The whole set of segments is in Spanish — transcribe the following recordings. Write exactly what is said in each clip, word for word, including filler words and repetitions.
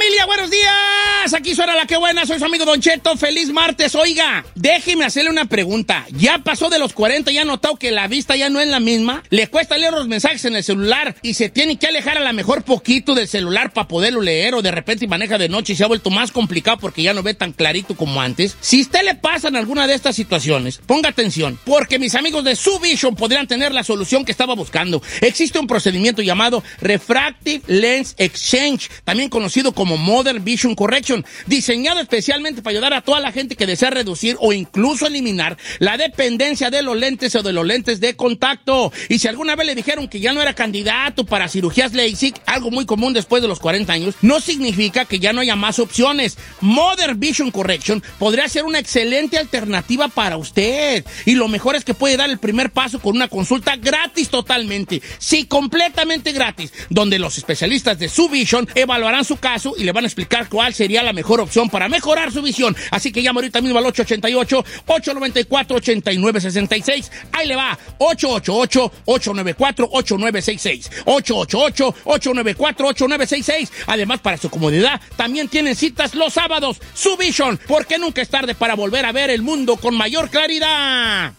Familia, buenos días. Aquí suena la que buena. Soy su amigo Don Cheto. Feliz martes. Oiga, déjeme hacerle una pregunta. ¿Ya pasó de los cuarenta? ¿Ya ha notado que la vista ya no es la misma? ¿Le cuesta leer los mensajes en el celular y se tiene que alejar a lo mejor poquito del celular para poderlo leer? ¿O de repente maneja de noche y se ha vuelto más complicado porque ya no ve tan clarito como antes? Si a usted le pasa en alguna de estas situaciones, ponga atención, porque mis amigos de Suvision podrían tener la solución que estaba buscando. Existe un procedimiento llamado Refractive Lens Exchange, también conocido como Modern Vision Correction, diseñado especialmente para ayudar a toda la gente que desea reducir o incluso eliminar la dependencia de los lentes o de los lentes de contacto. Y si alguna vez le dijeron que ya no era candidato para cirugías LASIK, algo muy común después de los cuarenta años, no significa que ya no haya más opciones. Modern Vision Correction podría ser una excelente alternativa para usted. Y lo mejor es que puede dar el primer paso con una consulta gratis totalmente. Sí, completamente gratis, donde los especialistas de Suvision evaluarán su caso y le van a explicar cuál sería la mejor opción para mejorar su visión. Así que llama ahorita mismo al ocho ocho ocho, ocho nueve cuatro, ocho nueve seis seis. Ahí le va, ocho ocho ocho, ocho nueve cuatro, ocho nueve seis seis. ocho ocho ocho, ocho nueve cuatro, ocho nueve seis seis. Además, para su comodidad, también tienen citas los sábados. Suvision, porque nunca es tarde para volver a ver el mundo con mayor claridad.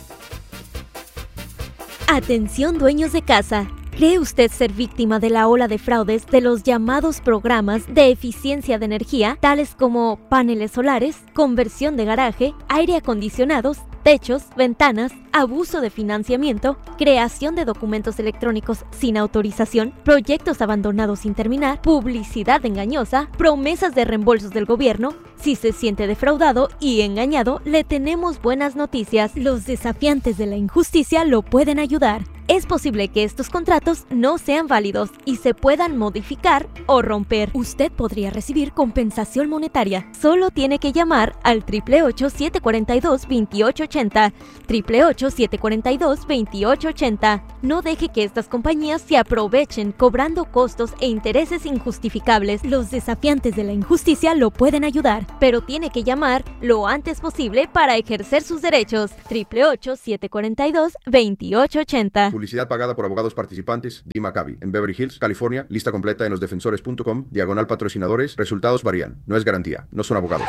Atención, dueños de casa. ¿Cree usted ser víctima de la ola de fraudes de los llamados programas de eficiencia de energía, tales como paneles solares, conversión de garaje, aire acondicionados, techos, ventanas, abuso de financiamiento, creación de documentos electrónicos sin autorización, proyectos abandonados sin terminar, publicidad engañosa, promesas de reembolsos del gobierno? Si se siente defraudado y engañado, le tenemos buenas noticias. Los desafiantes de la injusticia lo pueden ayudar. Es posible que estos contratos no sean válidos y se puedan modificar o romper. Usted podría recibir compensación monetaria. Solo tiene que llamar al ocho ocho ocho, siete cuatro dos, dos ocho ocho cero, ocho ocho ocho, siete cuatro dos, dos ocho ocho cero. No deje que estas compañías se aprovechen cobrando costos e intereses injustificables. Los desafiantes de la injusticia lo pueden ayudar, pero tiene que llamar lo antes posible para ejercer sus derechos. ocho ocho ocho, siete cuatro dos, dos ocho ocho cero. Publicidad pagada por abogados participantes. Dee Maccabi, en Beverly Hills, California. Lista completa en los defensores punto com. Diagonal patrocinadores. Resultados varían. No es garantía. No son abogados.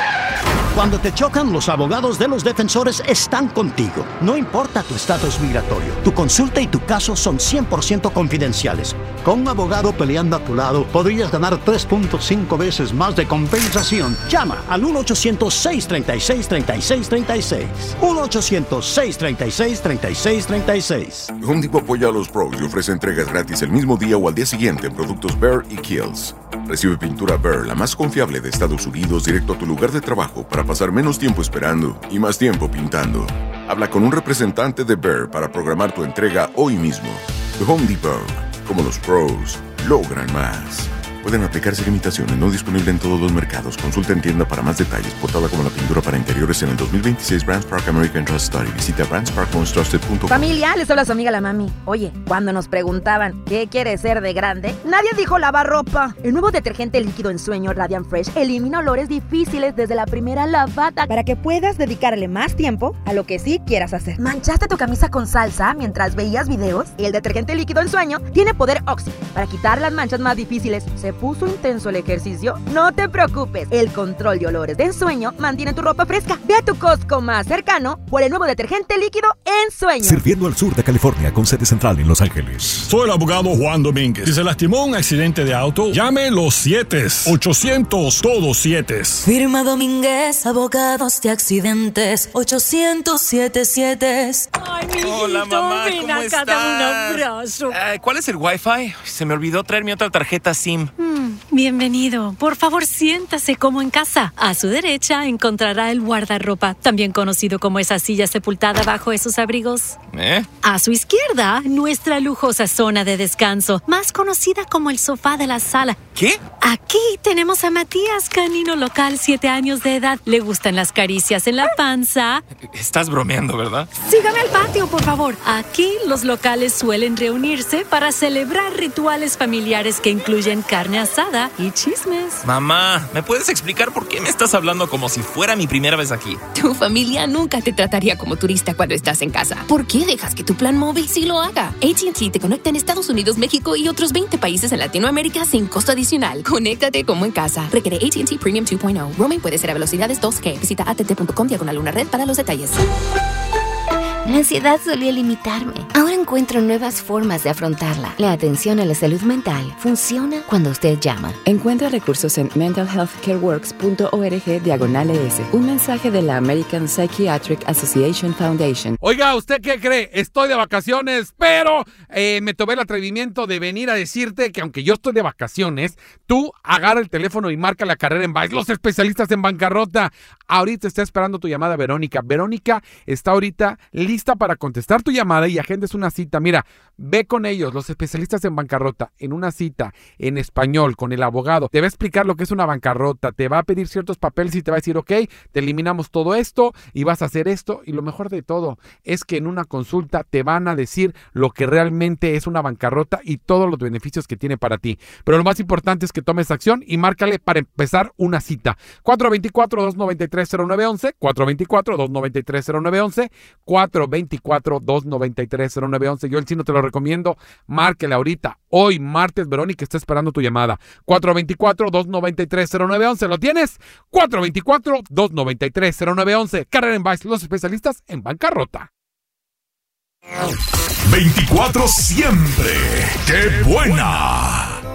Cuando te chocan, los abogados de los defensores están contigo. No importa tu estatus migratorio, tu consulta y tu caso son cien por ciento confidenciales. Con un abogado peleando a tu lado, podrías ganar tres punto cinco veces más de compensación. Llama al uno ochocientos, seis treinta y seis, treinta y seis treinta y seis. uno ochocientos, seis treinta y seis, treinta y seis treinta y seis. Home Depot apoya a los pros y ofrece entregas gratis el mismo día o al día siguiente en productos Behr y Kiehl's. Recibe pintura Behr, la más confiable de Estados Unidos, directo a tu lugar de trabajo para pasar menos tiempo esperando y más tiempo pintando. Habla con un representante de Behr para programar tu entrega hoy mismo. The Home Depot, como los pros, logran más. Pueden aplicarse limitaciones, no disponible en todos los mercados. Consulta en tienda para más detalles. Portada como la pintura para interiores en el dos mil veintiséis Brands Park American Trust Study. Visita brands park most trusted punto com. Familia, les habla su amiga la mami. Oye, cuando nos preguntaban ¿qué quiere ser de grande? Nadie dijo lavar ropa. El nuevo detergente líquido en sueño Radiant Fresh elimina olores difíciles desde la primera lavada para que puedas dedicarle más tiempo a lo que sí quieras hacer. ¿Manchaste tu camisa con salsa mientras veías videos? El detergente líquido en sueño tiene poder Oxy para quitar las manchas más difíciles. ¿Se puso intenso el ejercicio? No te preocupes, el control de olores de ensueño mantiene tu ropa fresca. Ve a tu Costco más cercano por el nuevo detergente líquido en sueño. Sirviendo al sur de California con sede central en Los Ángeles. Soy el abogado Juan Domínguez. Si se lastimó en un accidente de auto, llame los siete, ochocientos, todos siete. Firma Domínguez, abogados de accidentes, ochocientos, siete siete. Ay, mi Hola, mamá, ven ¿cómo acá, estás? Dame un abrazo. Uh, ¿Cuál es el Wi-Fi? Se me olvidó traer mi otra tarjeta SIM. Mm, bienvenido. Por favor, siéntase como en casa. A su derecha encontrará el guardarropa, también conocido como esa silla sepultada bajo esos abrigos. ¿Eh? A su izquierda, nuestra lujosa zona de descanso, más conocida como el sofá de la sala. ¿Qué? Aquí tenemos a Matías, canino local, siete años de edad. Le gustan las caricias en la panza. Estás bromeando, ¿verdad? Sígame al patio, por favor. Aquí los locales suelen reunirse para celebrar rituales familiares que incluyen carne asada y chismes. Mamá, ¿me puedes explicar por qué me estás hablando como si fuera mi primera vez aquí? Tu familia nunca te trataría como turista cuando estás en casa. ¿Por qué? qué dejas que tu plan móvil sí lo haga? A T and T te conecta en Estados Unidos, México y otros veinte países en Latinoamérica sin costo adicional. Conéctate como en casa. Requiere A T and T Premium dos punto cero. Roaming puede ser a velocidades dos G. Visita a t t punto com diagonal una red para los detalles. La ansiedad solía limitarme. Ahora encuentro nuevas formas de afrontarla. La atención a la salud mental funciona cuando usted llama. Encuentra recursos en mental health care works punto org diagonal es. Un mensaje de la American Psychiatric Association Foundation. Oiga, ¿usted qué cree? Estoy de vacaciones, pero eh, me tomé el atrevimiento de venir a decirte que aunque yo estoy de vacaciones, tú agarra el teléfono y marca la carrera en Vice. Los especialistas en bancarrota. Ahorita está esperando tu llamada, Verónica. Verónica está ahorita lista para contestar tu llamada y agendes una cita. Mira, ve con ellos, los especialistas en bancarrota, en una cita en español con el abogado. Te va a explicar lo que es una bancarrota, te va a pedir ciertos papeles y te va a decir, ok, te eliminamos todo esto y vas a hacer esto. Y lo mejor de todo es que en una consulta te van a decir lo que realmente es una bancarrota y todos los beneficios que tiene para ti. Pero lo más importante es que tomes acción y márcale para empezar una cita. cuatro dos cuatro, dos nueve tres, cero nueve uno uno, cuatro dos cuatro, dos nueve tres, cero nueve uno uno, cuatro veinticuatro, dos noventa y tres, cero nueve once. Yo el chino te lo recomiendo. Márquele ahorita. Hoy, martes, Verónica está esperando tu llamada. cuatro dos cuatro, dos nueve tres, cero nueve uno uno. ¿Lo tienes? cuatro dos cuatro, dos nueve tres, cero nueve uno uno. Carrera en Vice, los especialistas en bancarrota. veinticuatro siempre. ¡Qué buena!